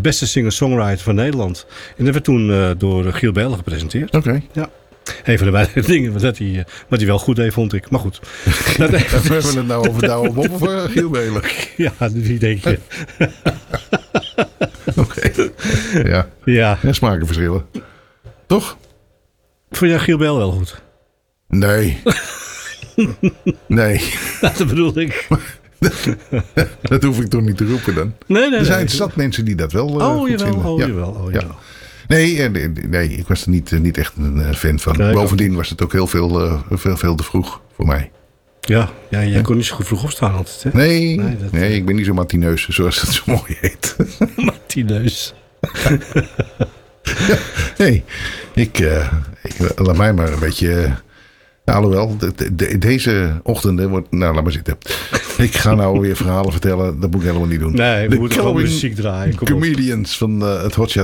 beste singer-songwriter van Nederland. En dat werd toen door Giel Belen gepresenteerd. Oké. Ja. Een van de weinige dingen wat hij wel goed deed, vond ik. Maar goed. We hebben het nou over Douwe Bob of Giel Belen? Ja, wie denk je? Oké. Ja. Ja. En smakenverschillen. Toch? Vond jij Giel Belen wel goed? Nee. Nee. Dat bedoel ik. Dat hoef ik toch niet te roepen dan? Nee. Er zijn zat mensen die dat wel goed vinden. Jawel. Nee, ik was er niet echt een fan van. Nee, Bovendien was het ook heel veel te vroeg voor mij. Ja, jij kon niet zo goed vroeg opstaan altijd, hè? Nee, ik ben niet zo matineus, zoals het zo mooi heet. Matineus. Nee, ik laat mij maar een beetje... alhoewel, deze ochtenden wordt... Nou, laat maar zitten. Ik ga nou weer verhalen vertellen. Dat moet ik helemaal niet doen. Nee, we moeten gewoon Calvin muziek draaien. Kom op. Comedians van het Hot Shot